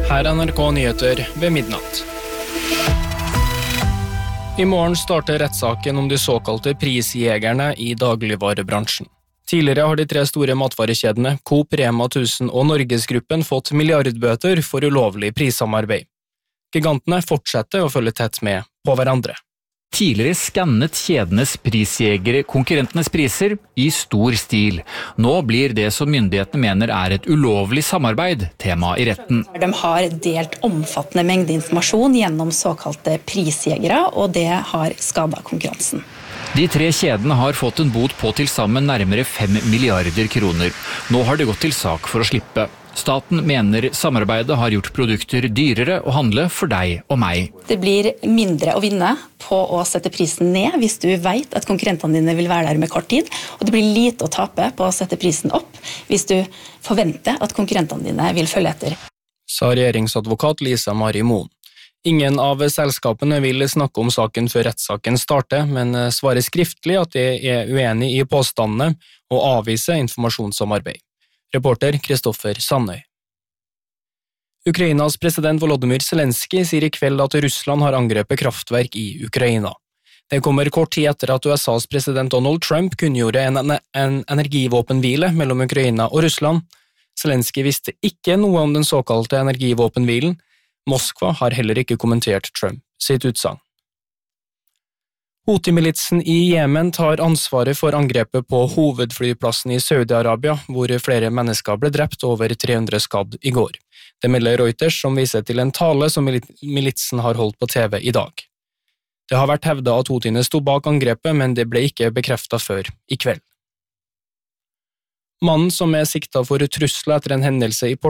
Her er NRK Nyheter ved midnatt. I morgen starter rettssaken om de såkalte prisjegerne i dagligvarebransjen. Tidligere har de 3 store matvarekjedene, Coop, Rema 1000 og Norgesgruppen fått milliardbøter for ulovlig prissamarbeid. Gigantene fortsetter å følge tett med på hverandre. Tidligere skannet kjedenes prisjegere konkurrentenes priser i stor stil. Nå blir det som myndighetene mener er et ulovlig samarbeid tema i retten. De har delt omfattende mengde informasjon gjennom såkalte prisjegere, og det har skadet konkurransen. De 3 kjedene har fått en bot på til sammen nærmere 5 milliarder kroner. Nå har det gått til sak for å slippe. Staten mener samarbeidet har gjort produkter dyrere å handle for deg og meg. Det blir mindre å vinne på å sette prisen ned hvis du vet at konkurrentene dine vil være der med kort tid, og det blir lite å tape på å sette prisen opp hvis du forventer at konkurrentene dine vil følge etter. Sa regjeringsadvokat Lisa Marie Moen. Ingen av selskapene vil snakke om saken før rettssaken starter, men svarer skriftlig at de er uenig i påstandene og avviser informasjonssamarbeid. Reporter Kristoffer Sandøy. Ukrainas president Volodymyr Zelensky sier i kveld at Russland har angrepet kraftverk i Ukraina. Det kommer kort tid etter at USAs president Donald Trump kunngjorde en energivåpenhvile mellom Ukraina og Russland. Zelensky visste ikke noe om den såkalte energivåpenhvilen. Moskva har heller ikke kommentert Trump sitt utsagn. Houthi-militsen i Jemen tar ansvaret for angrepet på hovedflyplassen i Saudi-Arabia, hvor flere mennesker ble drept og over 300 skadd i går. Det melder Reuters, som viser til en tale som militsen har holdt på TV i dag. Det har vært hevdet at Houthiene sto bak angrepet, men det ble ikke bekreftet før i kveld. Mannen som er siktet for trusler etter en hendelse i